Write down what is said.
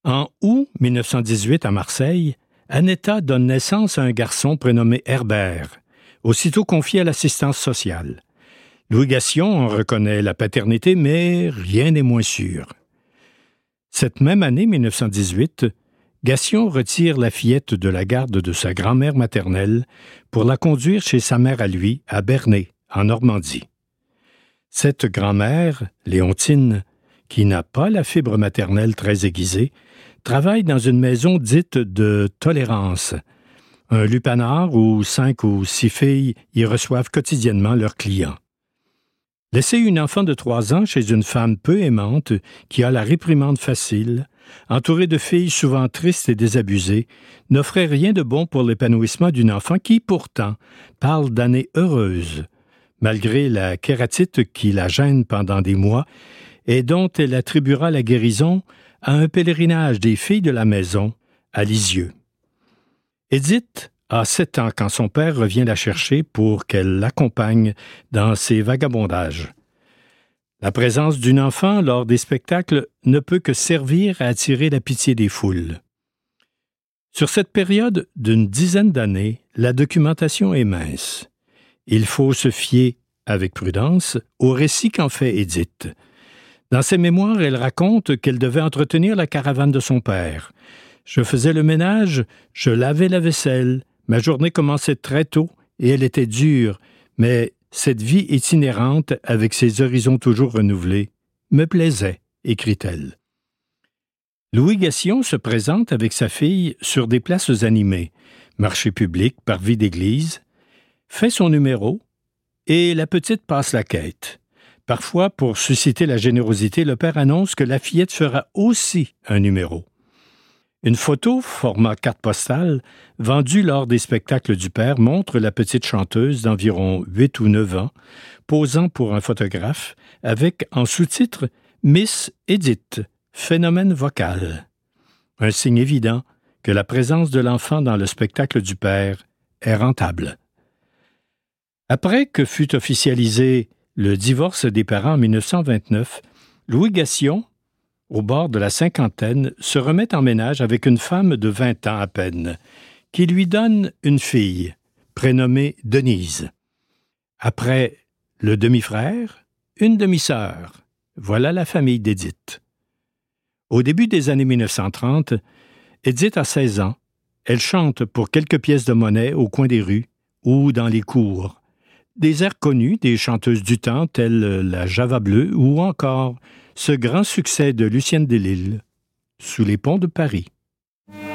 En août 1918, à Marseille, Annetta donne naissance à un garçon prénommé Herbert, aussitôt confié à l'assistance sociale. Louis Gassion en reconnaît la paternité, mais rien n'est moins sûr. Cette même année, 1918, Gassion retire la fillette de la garde de sa grand-mère maternelle pour la conduire chez sa mère à lui, à Bernay, en Normandie. Cette grand-mère, Léontine, qui n'a pas la fibre maternelle très aiguisée, travaille dans une maison dite de tolérance, un lupanar où 5 ou 6 filles y reçoivent quotidiennement leurs clients. Laisser une enfant de 3 ans chez une femme peu aimante qui a la réprimande facile, entourée de filles souvent tristes et désabusées, n'offrait rien de bon pour l'épanouissement d'une enfant qui, pourtant, parle d'années heureuses, malgré la kératite qui la gêne pendant des mois et dont elle attribuera la guérison à un pèlerinage des filles de la maison à Lisieux. Édith a 7 ans quand son père revient la chercher pour qu'elle l'accompagne dans ses vagabondages. La présence d'une enfant lors des spectacles ne peut que servir à attirer la pitié des foules. Sur cette période d'une dizaine d'années, la documentation est mince. Il faut se fier, avec prudence, au récit qu'en fait Édith. Dans ses mémoires, elle raconte qu'elle devait entretenir la caravane de son père. « Je faisais le ménage, je lavais la vaisselle. Ma journée commençait très tôt et elle était dure, mais cette vie itinérante, avec ses horizons toujours renouvelés, me plaisait, écrit-elle. Louis Gassion se présente avec sa fille sur des places animées, marchés publics, parvis d'église, fait son numéro et la petite passe la quête. Parfois, pour susciter la générosité, le père annonce que la fillette fera aussi un numéro. Une photo, format carte postale, vendue lors des spectacles du père, montre la petite chanteuse d'environ 8 ou 9 ans, posant pour un photographe, avec en sous-titre « Miss Édith, phénomène vocal ». Un signe évident que la présence de l'enfant dans le spectacle du père est rentable. Après que fut officialisé le divorce des parents en 1929, Louis Gassion, au bord de la cinquantaine, se remet en ménage avec une femme de 20 ans à peine, qui lui donne une fille, prénommée Denise. Après le demi-frère, une demi-sœur. Voilà la famille d'Édith. Au début des années 1930, Édith a 16 ans. Elle chante pour quelques pièces de monnaie au coin des rues ou dans les cours. Des airs connus des chanteuses du temps telles la Java Bleue ou encore ce grand succès de Lucienne Delisle, Sous les ponts de Paris.